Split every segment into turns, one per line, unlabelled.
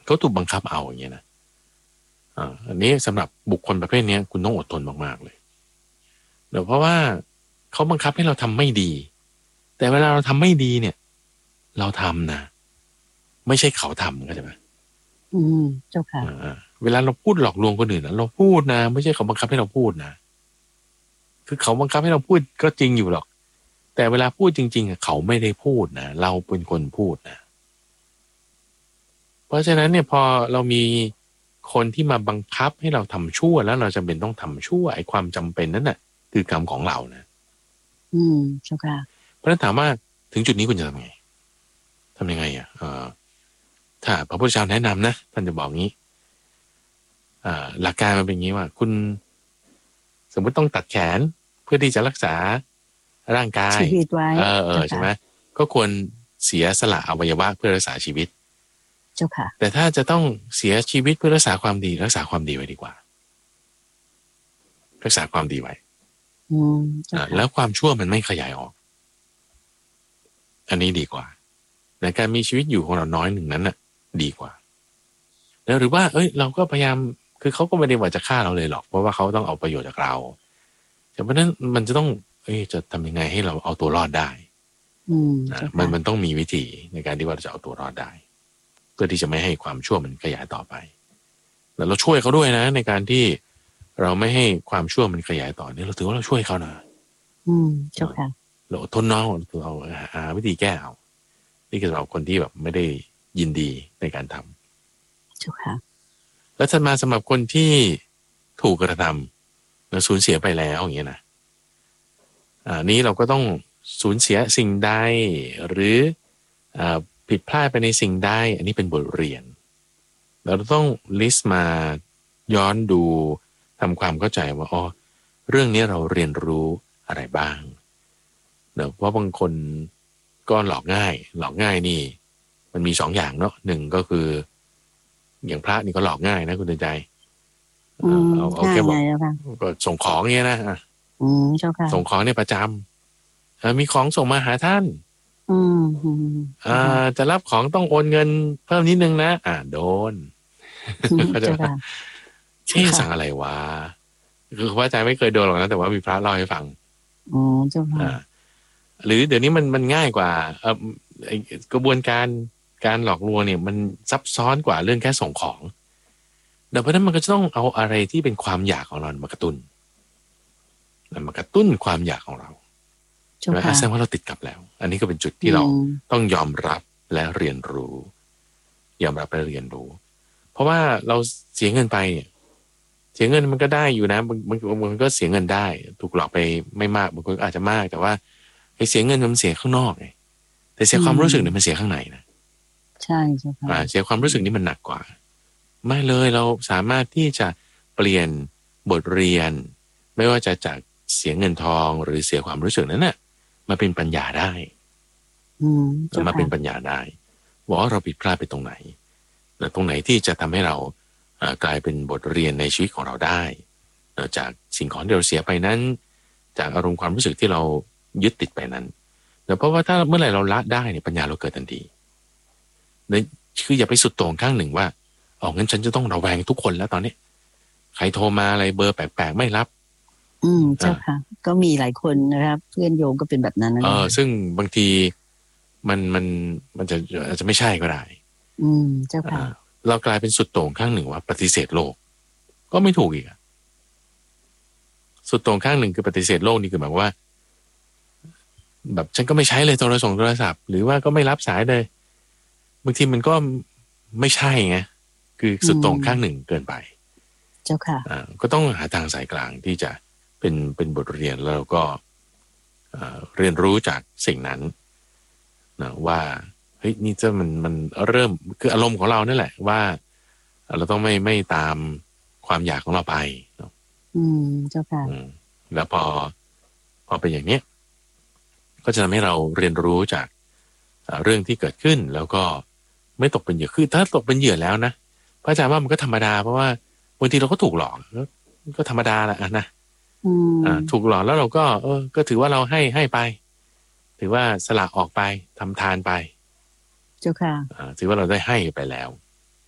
เขาถูกบังคับเอาอย่างเงี้ยนะอันนี้สำหรับบุคคลประเภทนี้คุณต้องอดทนมากๆเลยเดี๋ยวเพราะว่าเขาบังคับให้เราทำไม่ดีแต่เวลาเราทำไม่ดีเนี่ยเราทำนะไม่ใช่เขาทำก็ใช่ไหม
เจ้าค่ะ
เวลาเราพูดหลอกลวงคนอื่นนะเราพูดนะไม่ใช่เขาบังคับให้เราพูดนะคือเขาบังคับให้เราพูดก็จริงอยู่หรอกแต่เวลาพูดจริงๆเขาไม่ได้พูดนะเราเป็นคนพูดนะเพราะฉะนั้นเนี่ยพอเรามีคนที่มาบังคับให้เราทำชั่วแล้วเราจำเป็นต้องทำชั่วไอ้ความจำเป็นนั้นน่ะคือกรรมของเรานะ
เจ้าค่ะ
เพราะฉะนั้นถามว่าถึงจุดนี้คุณจะทำไงอ่ะถ้าพระพุทธเจ้าแนะนำนะท่านจะบอกงี้หลักการมันเป็นอย่างนี้ว่าคุณสมมติต้องตัดแขนเพื่อที่จะรักษาร่างกาย
ชีวิตไว้
ใช่ไหมก็ควรเสียสละอวัยวะเพื่อรักษาชีวิต
เจ้าค่ะ
แต่ถ้าจะต้องเสียชีวิตเพื่อรักษาความดีรักษาความดีไว้ดีกว่ารักษาความดีไว้แล้วความชั่วมันไม่ขยายออกอันนี้ดีกว่าในการมีชีวิตอยู่ของเราน้อยหนึ่งนั้นน่ะดีกว่าแล้วหรือว่าเราก็พยายามคือเขาก็ไม่ได้ว่าจะฆ่าเราเลยหรอกเพราะว่าเขาต้องเอาประโยชน์จากเราแต่เพราะนั้นมันจะต้องจะทำยังไงให้เราเอาตัวรอดได้มันต้องมีวิธีในการที่ว่าจะเอาตัวรอดได้เพื่อที่จะไม่ให้ความชั่วมันขยายต่อไปแล้วเราช่วยเขาด้วยนะในการที่เราไม่ให้ความชั่วมันขยายต่อเนี่ยเราถือว่าเราช่วยเขานะ
เจ้าค่ะ
เราทนน้องเราหาวิธีแก้เอานี่คือเราคนที่แบบไม่ได้ยินดีในการทำ
เจ้าค่ะ
แล้วถัดมาสำหรับคนที่ถูกกระทำแล้วสูญเสียไปแล้วอย่างเงี้ยนะนี้เราก็ต้องสูญเสียสิ่งใดหรือผิดพลาดไปในสิ่งใดอันนี้เป็นบทเรียนเราต้องลิสต์มาย้อนดูทำความเข้าใจว่าเรื่องนี้เราเรียนรู้อะไรบ้างเนอะเพราะบางคนก็หลอกง่ายนี่มันมี2 อย่างเนาะ1ก็คืออย่างพระนี่ก็หลอกง่ายนะคุณเตือนใจเอาแค่บอกก็ส่งของเงี้ยนะ
เจ้าค่ะ
ส่งของเนี่ยประจำมีของส่งมาหาท่านจะรับของต้องโอนเงินเพิ่มนิดนึงนะโดน
เจ้าค่ะ
สั่งอะไรวะคือพระอาจารย์ไม่เคยโดนหรอกนะแต่ว่ามีพระเล่าให้ฟัง
เจ้าค่ะ
หรือเดี๋ยวนี้มันง่ายกว่ากระบวนการหลอกลวงเนี่ยมันซับซ้อนกว่าเรื่องแค่ส่งของแต่เพราะนั้นมันก็จะต้องเอาอะไรที่เป็นความอยากของเรามากระตุ้นความอยากของเราใช่ไหมแสดงว่าเราติดกับแล้วอันนี้ก็เป็นจุดที่เราต้องยอมรับและเรียนรู้เพราะว่าเราเสียเงินไปเนี่ยเสียเงินมันก็ได้อยู่นะมันก็เสียเงินได้ถูกหลอกไปไม่มากบางคนอาจจะมากแต่ว่าไอ้เสียเงินมันเสียข้างนอกไงแต่เสียความรู้สึกเนี่ยมันเสียข้างในนะ
ใช่ใช่ค่ะ
เสียความรู้สึกนี่มันหนักกว่าไม่เลยเราสามารถที่จะเปลี่ยนบทเรียนไม่ว่าจะจากเสียเงินทองหรือเสียความรู้สึกนั้นน่ะมาเป็นปัญญาได้มาเป็นปัญญาได้ว่าเราผิดพลาดไปตรงไหนแต่ตรงไหนที่จะทำให้เรากลายเป็นบทเรียนในชีวิตของเราได้จากสิ่งของที่เราเสียไปนั้นจากอารมณ์ความรู้สึกที่เรายึดติดไปนั้นเพราะว่าถ้าเมื่อไหร่เราละได้เนี่ยปัญญาเราเกิดทันทีคืออย่าไปสุดโต่งข้างหนึ่งว่างั้นฉันจะต้องระแวงทุกคนแล้วตอนนี้ใครโทรมาอะไรเบอร์แปลกๆไม่รับ
เจ้าค่ะก็มีหลายคนนะครับเพื่อนโยมก็เป็นแบบนั้นนะ
ซึ่งบางทีมันจะอาจจะไม่ใช่ก็ได้
เจ้าค่ะ
เรากลายเป็นสุดโต่งข้างหนึ่งว่าปฏิเสธโลกก็ไม่ถูกอีกสุดโต่งข้างหนึ่งคือปฏิเสธโลกนี่คือหมายว่าแบบฉันก็ไม่ใช้เลยโทรศัพท์หรือว่าก็ไม่รับสายเลยบางทีมันก็ไม่ใช่ไงคือสุดโต่งข้างหนึ่งเกินไป
เจ้าค่ะ
ก็ต้องหาทางสายกลางที่จะเป็นบทเรียนแล้วก็เรียนรู้จากสิ่งนั้นนะว่าเฮ้ยนี่มันเริ่มคืออารมณ์ของเรานั่นแหละว่าเราต้องไม่ตามความอยากของเราไปเนาะ
เจ้าค่ะ
แล้วพอเป็นอย่างนี้ก็จะทำให้เราเรียนรู้จากเรื่องที่เกิดขึ้นแล้วก็ไม่ตกเป็นเหยื่อคือถ้าตกเป็นเหยื่อแล้วนะพระอาจารย์ว่ามันก็ธรรมดาเพราะว่าบางทีเราก็ถูกหลอกก็ธรรมดาแหละนะถูกหลอกแล้วเราก็ก็ถือว่าเราให้ไปถือว่าสละออกไปทำทานไป
เจ้าค่ะ
ถือว่าเราได้ให้ไปแล้ว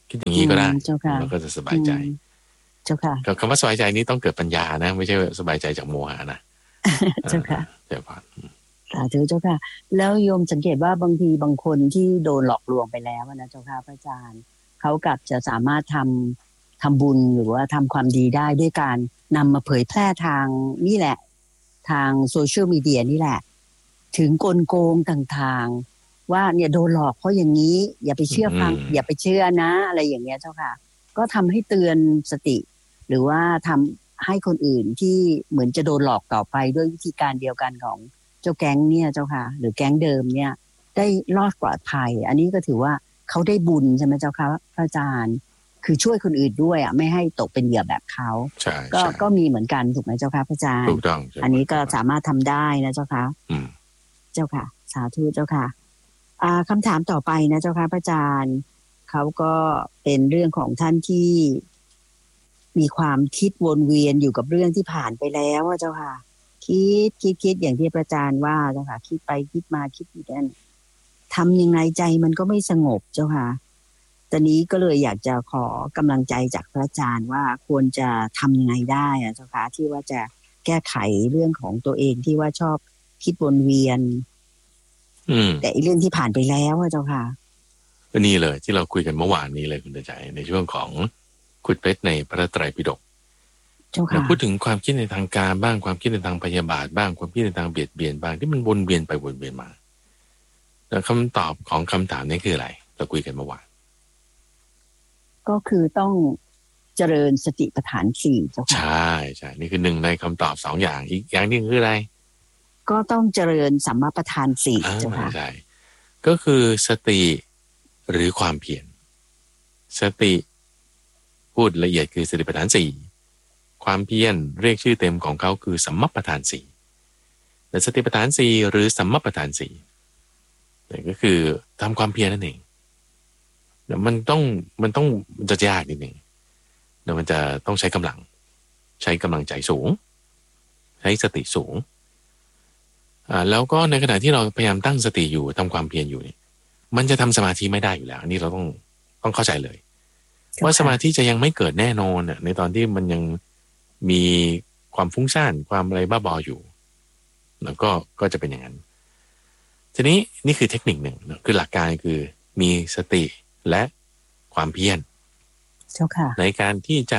คิดอย่างนี้ก็ได้
เจ้าค่ะ
แล้วก็จะสบายใจ
เจ้าค่ะ
คำว่าสบายใจนี้ต้องเกิดปัญญานะไม่ใช่สบายใจจากโมหะนะ
เจ้าค่ะ
เดี๋ยวก่อน
สาธุเจ้าค่ะแล้วโยมสังเกตว่าบางทีบางคนที่โดนหลอกลวงไปแล้วนะเจ้าค่ะพระอาจารย์เขากลับจะสามารถทำบุญหรือว่าทำความดีได้ด้วยการนำมาเผยแพร่ทางนี่แหละทางโซเชียลมีเดียนี่แหละถึงกลโกงต่างๆว่าเนี่ยโดนหลอกเพราะอย่างนี้อย่าไปเชื่อฟังอย่าไปเชื่อนะอะไรอย่างเงี้ยเจ้าค่ะก็ทำให้เตือนสติหรือว่าทำให้คนอื่นที่เหมือนจะโดนหลอกต่อไปด้วยวิธีการเดียวกันของเจ้าแก๊งเนี่ยเจ้าค่ะหรือแก๊งเดิมเนี่ยได้รอดปลอดภัยอันนี้ก็ถือว่าเขาได้บุญใช่ไหมเจ้าค่ะพระอาจารย์คือช่วยคนอื่นด้วยอ่ะไม่ให้ตกเป็นเหยื่อแบบเขาก็มีเหมือนกันถูกไหมเจ้าค่ะพระอาจารย์
ถูกต้อง
อันนี้ก็สามารถทำได้นะเจ้าค่ะเจ้าค่ะสาธุเจ้าค่ะคำถามต่อไปนะเจ้าค่ะพระอาจารย์เขาก็เป็นเรื่องของท่านที่มีความคิดวนเวียนอยู่กับเรื่องที่ผ่านไปแล้วเจ้าค่ะคิดอย่างที่พระอาจารย์ว่าเจ้าค่ะคิดไปคิดมาคิดอยู่นั่นทำยังไงใจมันก็ไม่สงบเจ้าค่ะตอนนี้ก็เลยอยากจะขอกำลังใจจากพระอาจารย์ว่าควรจะทำยังไงได้เจ้าค่ะที่ว่าจะแก้ไขเรื่องของตัวเองที่ว่าชอบคิดวนเวียนแต่เรื่องที่ผ่านไปแล้วเจ้าค่ะ
ก็นี่เลยที่เราคุยกันเมื่อวานนี้เลยคุณใจในช่วงของขุดเพชรในพระไตรปิฎกเราพูดถึงความคิดในทางการบ้างความคิดในทางพยาบาทบ้างความคิดในทางเบียดเบียนบ้างที่มันวนเวียนไปวนเวียนมาแล้วคำตอบของคำถามนี้คืออะไรเราคุยกันเมื่อวาน
ก็คือต้องเจริญสติปัฏฐานสี่เจ้าค่ะ
ใช่นี่คือหนึ่งในคำตอบ2อย่างอีกอย่างนึงคืออะไร
ก็ต้องเจริญสัมมาปัฏฐานสี่เจ้าค่ะ
ใช่ก็คือสติหรือความเพียรสติพูดละเอียดคือสติปัฏฐานสี่ความเพียรเรียกชื่อเต็มของเขาคือสัมมาปัฏฐานสี่แต่สติปัฏฐานสี่หรือสัมมาปัฏฐานสี่นี่ก็คือทำความเพียรนั่นเองแต่มันจะยากนิดหนึ่งแต่มันจะต้องใช้กำลังใจสูงใช้สติสูงแล้วก็ในขณะที่เราพยายามตั้งสติอยู่ทำความเพียรอยู่นี่มันจะทำสมาธิไม่ได้อยู่แล้วอันนี้เราต้องเข้าใจเลยว่าสมาธิจะยังไม่เกิดแน่นอนในตอนที่มันยังมีความฟุ้งซ่านความอะไรบ้าบออยู่แล้วก็จะเป็นอย่างนั้นทีนี้นี่คือเทคนิคหนึ่งคือหลักการคือมีสติและความเพียรในการที่จะ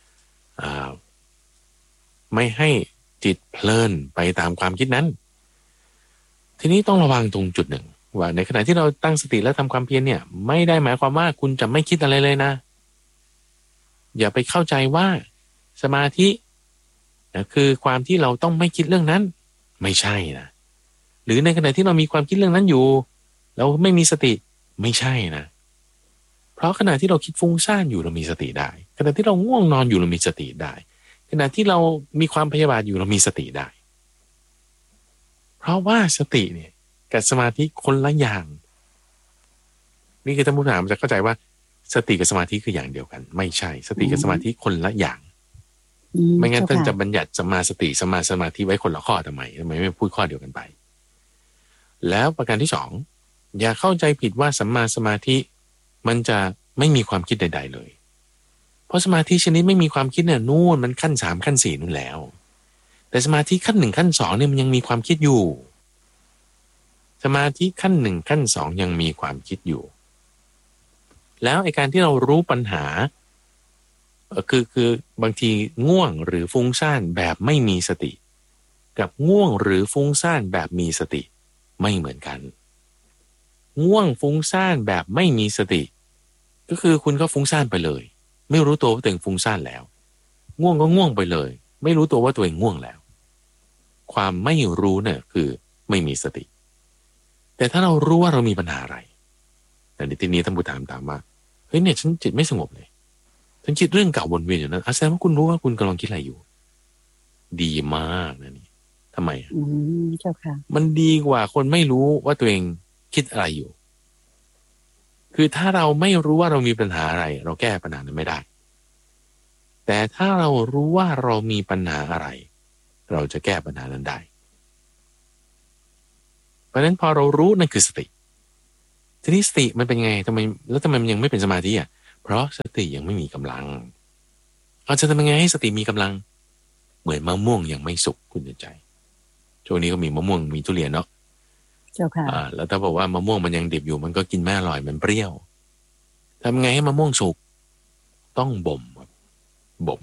ไม่ให้จิตเพลินไปตามความคิดนั้นทีนี้ต้องระวังตรงจุดหนึ่งว่าในขณะที่เราตั้งสติและทำความเพียรเนี่ยไม่ได้หมายความว่าคุณจะไม่คิดอะไรเลยนะอย่าไปเข้าใจว่าสมาธิคือความที่เราต้องไม่คิดเรื่องนั้นไม่ใช่นะหรือในขณะที่เรามีความคิดเรื่องนั้นอยู่เราไม่มีสติไม่ใช่นะเพราะขณะที่เราคิดฟุ้งซ่านอยู่เรามีสติได้ขณะที่เราง่วงนอนอยู่เรามีสติได้ขณะที่เรามีความพยาบาทอยู่เรามีสติได้เพราะว่าสติเนี่ยกับสมาธิคนละอย่างนี่คือท่านผู้ถามจะเข้าใจว่าสติกับสมาธิคืออย่างเดียวกันไม่ใช่สติกับสมาธิคนละอย่างไม่งั้นท่านจะบัญญัติสัมมาสติสัมมาสมาธิไว้คนละข้อทำไมไม่พูดข้อเดียวกันไปแล้วประการที่สองอย่าเข้าใจผิดว่าสัมมาสมาธิมันจะไม่มีความคิดใดๆเลยเพราะสมาธิชนิดไม่มีความคิดเนี่ยนู่นมันขั้น3ขั้น4นู่นแล้วแต่สมาธิขั้น1ขั้น2เนี่ยมันยังมีความคิดอยู่สมาธิขั้น1ขั้น2ยังมีความคิดอยู่แล้วไอ้การที่เรารู้ปัญหาคือบางทีง่วงหรือฟุ้งซ่านแบบไม่มีสติกับง่วงหรือฟุ้งซ่านแบบมีสติไม่เหมือนกันง่วงฟุ้งซ่านแบบไม่มีสติก็คือคุณก็ฟุ้งซ่านไปเลยไม่รู้ตัวว่าตัวเองฟุ้งซ่านแล้วง่วงก็ง่วงไปเลยไม่รู้ตัวว่าตัวเองง่วงแล้วความไม่รู้เนี่ยคือไม่มีสติแต่ถ้าเรารู้ว่าเรามีปัญหาอะไรแต่ในที่นี้ท่านผู้ถามว่าเฮ้ยเนี่ยฉันจิตไม่สงบเลยฉันคิดเรื่องเก่าวนเวียนอยู่นั้นแสดงว่าคุณรู้ว่าคุณกำลังคิดอะไรอยู่ดีมากนะนี่ทำไม
เจ้าค่ะ
มันดีกว่าคนไม่รู้ว่าตัวเองคิดอะไรอยู่คือถ้าเราไม่รู้ว่าเรามีปัญหาอะไรเราแก้ปัญหานั้นไม่ได้แต่ถ้าเรารู้ว่าเรามีปัญหาอะไรเราจะแก้ปัญหานั้นได้เพราะฉะนั้นพอเรารู้นั่นคือสติทีนี้สติมันเป็นไงทำไมมันยังไม่เป็นสมาธิอ่ะเพราะสติยังไม่มีกำลังเราจะทำยังไงให้สติมีกำลังเหมือนมะม่วงยังไม่สุกคุณใจช่วงนี้ก็มีมะม่วงมีทุเรียนเนาะ
เจ้าค่ะ
แล้วถ้าบอกว่ามะม่วงมันยังดิบอยู่มันก็กินไม่อร่อยมันเปรี้ยวทำไงให้มะม่วงสุกต้องบ่มบ่ม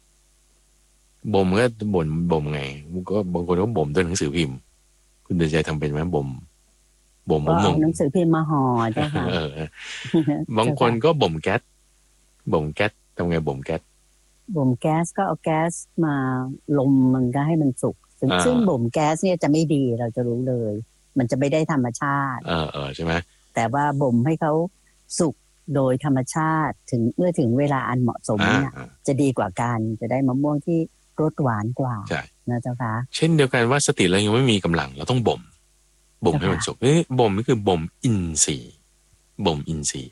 ก็บ่มไงก็บางคนก็บ่มด้วยหนังสือพิมพ์คุณเดินใจทำเป็นไหมบ่มมะม่วง
หนังสือพิมพ์มาห่อเจ้าค่ะ
บางคนก็บ่มแก๊สทำไงบ่มแก๊ส
ก็เอาแก๊สมาลมมันก็ให้มันสุกซึ่งบ่มแก๊สเนี่ยจะไม่ดีเราจะรู้เลยมันจะไม่ได้ธรรมชาติ
ใช่ไหม
แต่ว่าบ่มให้เขาสุกโดยธรรมชาติเมื่อถึงเวลาอันเหมาะสมเนี่ยจะดีกว่ากันจะได้มะม่วงที่รสหวานกว่านะเจ้าค่ะ
เช่นเดียวกันว่าสติเรายังไม่มีกำลังเราต้องบ่มให้มันสุกบ่มก็คือบ่มอินทรีย์บ่มอินทรีย์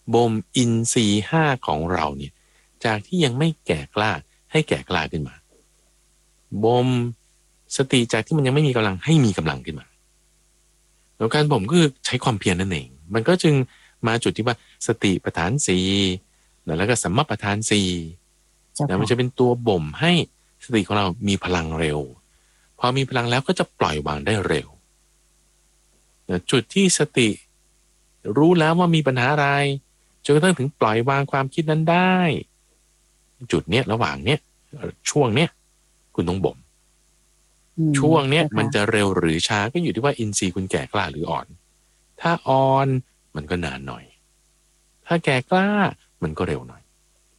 5ของเราเนี่ยจากที่ยังไม่แก่กล้าให้แก่กล้าขึ้นมาบ่มสติจากที่มันยังไม่มีกำลังให้มีกำลังขึ้นมาแล้วการบ่มก็คือใช้ความเพียรนั่นเองมันก็จึงมาจุดที่ว่าสติปัฏฐาน4แล้วก็สัมมาปัฏฐาน4แล้วมันจะเป็นตัวบ่มให้สติของเรามีพลังเร็วพอมีพลังแล้วก็จะปล่อยวางได้เร็วจุดที่สติรู้แล้วว่ามีปัญหาอะไรจนกระทั่งถึงปล่อยวางความคิดนั้นได้จุดเนี้ยระหว่างเนี้ยช่วงเนี้ยคุณต้องบ่มช่วงเนี้ยมันจะเร็วหรือช้าก็อยู่ที่ว่าอินทรีย์คุณแก่กล้าหรืออ่อนถ้าอ่อนมันก็นานหน่อยถ้าแก่กล้ามันก็เร็วหน่อย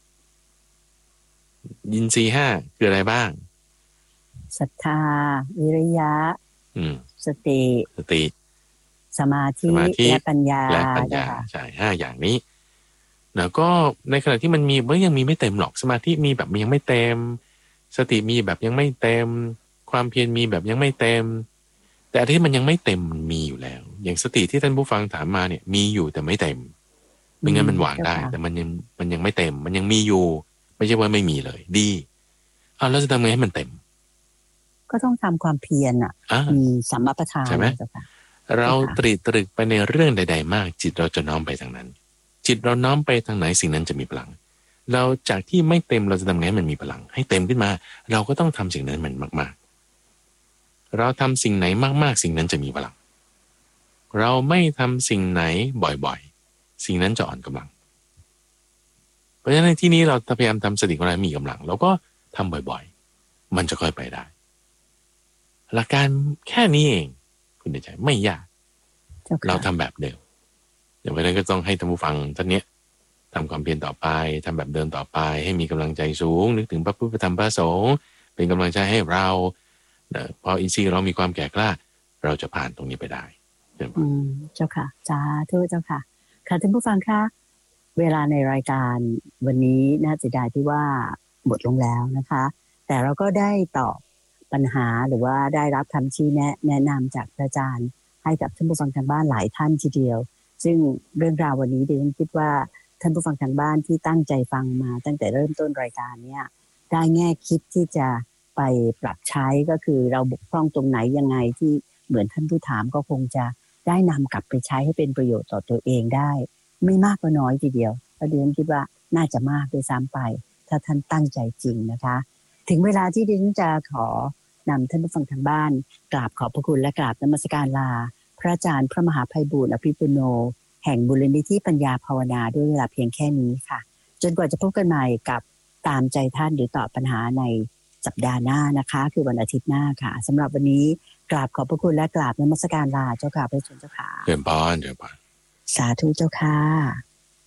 อินทรีย์5คืออะไรบ้าง
ศรัทธาวิริยะสติสมาธิและปัญญา
ใช่5อย่างนี้แล้วก็ในขณะที่มันมีมันยังมีไม่เต็มหรอกสมาธิมีแบบยังไม่เต็มสติมีแบบยังไม่เต็มความเพียรมีแบบยังไม่เต็มแต่ที่มันยังไม่เต็มมันมีอยู่แล้วอย่างสติที่ท่านผู้ฟังถามมาเนี่ยมีอยู่แต่ไม่เต็มไม่งั้นมันวางได้แต่มันยังไม่เต็มมันยังมีอยู่ไม่ใช่ว่าไม่มีเลยดีแล้วจะทำไงให้มันเต็ม
ก็ต้องทำความเพียรมีสัมมาประธาน
ใช่ไหมเราตรึกไปในเรื่องใดๆมากจิตเราจะน้อมไปทางนั้นจิตเราน้อมไปทางไหนสิ่งนั้นจะมีพลังเราจากที่ไม่เต็มเราจะทำไงให้มันมีพลังให้เต็มขึ้นมาเราก็ต้องทำสิ่งนั้นมันมากๆเราทำสิ่งไหนมากๆสิ่งนั้นจะมีพลังเราไม่ทำสิ่งไหนบ่อยๆสิ่งนั้นจะอ่อนกำลังเพราะฉะนั้นในที่นี้เราพยายามทำสติของเรามีกำลังเราก็ทำบ่อยๆมันจะค่อยไปได้หลักการแค่นี้เองคุณใจไม่ยากเราทำแบบเดิมอย่างไรก็ต้องให้ท่านผู้ฟังท่านนี้ทำความเพียรต่อไปทำแบบเดิมต่อไปให้มีกำลังใจสูงนึกถึงพระพุทธธรรมพระสงฆ์เป็นกำลังใจให้เราพออินทรีย์เรามีความแก่กล้าเราจะผ่านตรงนี้ไปได้
เจ้าค่ะสาธุเจ้าค่ะค่ะท่านผู้ฟังคะเวลาในรายการวันนี้น่าเสียดายที่ว่าหมดลงแล้วนะคะแต่เราก็ได้ตอบปัญหาหรือว่าได้รับคำชี้แนะนำจากอาจารย์ให้กับท่านผู้ฟังทางบ้านหลายท่านทีเดียวซึ่งเรื่องราววันนี้ดิฉันคิดว่าท่านผู้ฟังทางบ้านที่ตั้งใจฟังมาตั้งแต่เริ่มต้นรายการเนี่ยได้แง่คิดที่จะไปปรับใช้ก็คือเราบกพร่องตรงไหนยังไงที่เหมือนท่านผู้ถามก็คงจะได้นำกลับไปใช้ให้เป็นประโยชน์ต่อตัวเองได้ไม่มากก็น้อยทีเดียวแล้วดิฉันคิดว่าน่าจะมากด้วยซ้ำไปถ้าท่านตั้งใจจริงนะคะถึงเวลาที่ดิฉันจะขอนำท่านผู้ฟังทางบ้านกราบขอบพระคุณและกราบนมัสการลาพระอาจารย์พระมหาไพบูลย์อภิปุโนแห่งมูลนิธิปัญญาภาวนาด้วยเวลาเพียงแค่นี้ค่ะจนกว่าจะพบกันใหม่กับตามใจท่านหรือตอบปัญหาในสัปดาห์หน้านะคะคือวันอาทิตย์หน้าค่ะสำหรับวันนี้กราบขอบพระคุณและกราบนมัสการลาเจ้าค่ะพระเจ้าค่ะ
เจริญพร
สาธุเจ้าค่ะ